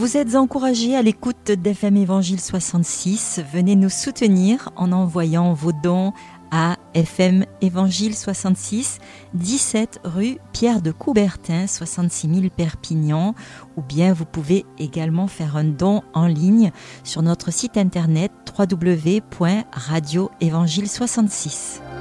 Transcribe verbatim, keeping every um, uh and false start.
Vous êtes encouragés à l'écoute d'F M Évangile soixante-six. Venez nous soutenir en envoyant vos dons à F M Évangile soixante-six, dix-sept rue Pierre de Coubertin, soixante-six mille Perpignan. Ou bien vous pouvez également faire un don en ligne sur notre site internet w w w point radio évangile soixante-six.